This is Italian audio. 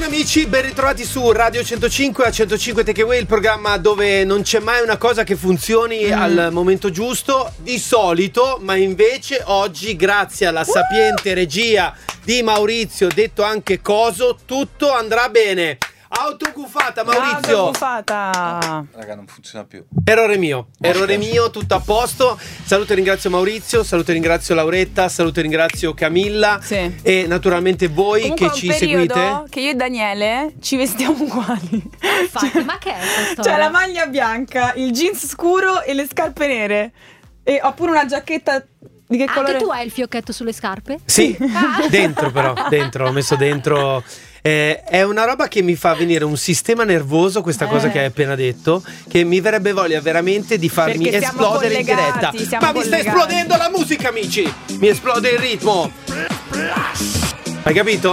amici, ben ritrovati su Radio 105 a 105 Takeaway, il programma dove non c'è mai una cosa che funzioni al momento giusto, di solito, ma invece oggi, grazie alla sapiente regia di Maurizio, detto anche Coso, tutto andrà bene. Autogufata, Maurizio. Autogufata. Raga, non funziona più. Errore mio, tutto a posto. Saluto e ringrazio Maurizio, saluto e ringrazio Lauretta, saluto e ringrazio Camilla, sì. E naturalmente voi. Comunque che ci seguite. Che io e Daniele ci vestiamo uguali. Infatti, ma che è questa Cioè storia? la maglia bianca, il jeans scuro e le scarpe nere. E ho pure una giacchetta di che colore? Anche tu hai il fiocchetto sulle scarpe? Sì, dentro però, l'ho messo dentro. È una roba che mi fa venire un sistema nervoso, questa cosa che hai appena detto, che mi verrebbe voglia veramente di farmi Perché siamo esplodere in diretta. collegati, Ma mi sta esplodendo la musica, amici! Mi esplode il ritmo. Hai capito?